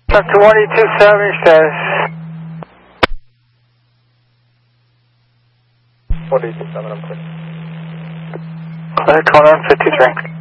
Up to 127 status. 127, I'm clear. Clear, corner 53.